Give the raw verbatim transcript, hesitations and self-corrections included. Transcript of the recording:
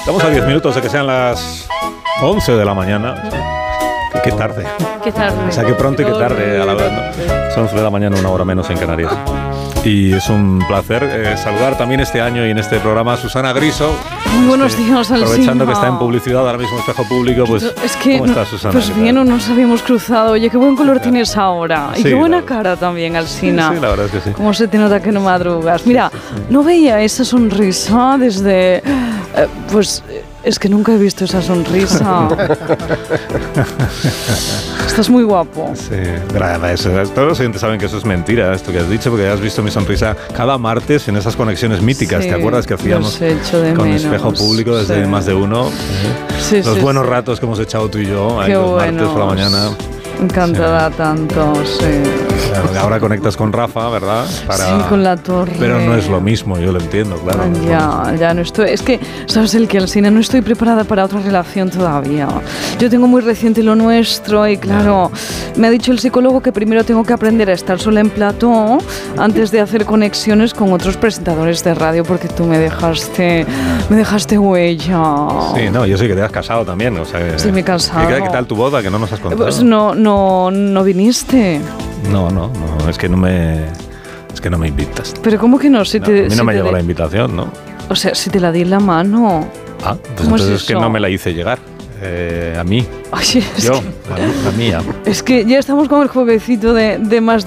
Estamos a diez minutos de que sean las once de la mañana. Qué tarde. Qué tarde. O sea, qué pronto y qué tarde a la vez, ¿no? Son once de la mañana, una hora menos en Canarias. Y es un placer eh, saludar también este año y en este programa a Susana Griso. Muy buenos este, días, Alsina. Aprovechando que está en publicidad ahora mismo, Espejo Público, pues es que, ¿cómo estás, Susana? Pues bien, no nos habíamos cruzado. Oye, qué buen color tienes ahora. Y sí, qué buena la, cara también, Alsina. Sí, sí, la verdad es que sí. Cómo se te nota que no madrugas. Mira, sí, sí, sí. no veía esa sonrisa desde... Eh, pues... Es que nunca he visto esa sonrisa. Estás muy guapo. Sí, gracias. Todos los oyentes saben que eso es mentira, esto que has dicho, porque has visto mi sonrisa cada martes en esas conexiones míticas. Sí, ¿te acuerdas que hacíamos con menos. Espejo Público desde sí. más de uno? Sí, los sí, buenos sí. ratos que hemos echado tú y yo, ahí Qué los buenos. martes por la mañana. Encantada sí. tanto, sí. Ahora conectas con Rafa, ¿verdad? Para... Sí, con la torre. Pero no es lo mismo, yo lo entiendo, claro. No ya, ya no estoy... Es que, ¿sabes el que, Alsina? No estoy preparada para otra relación todavía. Yo tengo muy reciente lo nuestro y, claro, yeah. me ha dicho el psicólogo que primero tengo que aprender a estar sola en plató antes de hacer conexiones con otros presentadores de radio, porque tú me dejaste, me dejaste huella. Sí, no, yo sé que te has casado también, o sea... Que, sí, me he casado. ¿Qué, ¿Qué tal tu boda? Que no nos has contado. Pues no, no, no viniste. No, no, no, es que no me, es que no me invitas. Pero ¿cómo que no? Si no te, a mí no si me te llegó de... la invitación, ¿no? O sea, si te la di en la mano. Ah, pues entonces es, es que no me la hice llegar. Eh, a mí. Oye, yo, que... la, la mía. Es que ya estamos con el jueguecito de, de más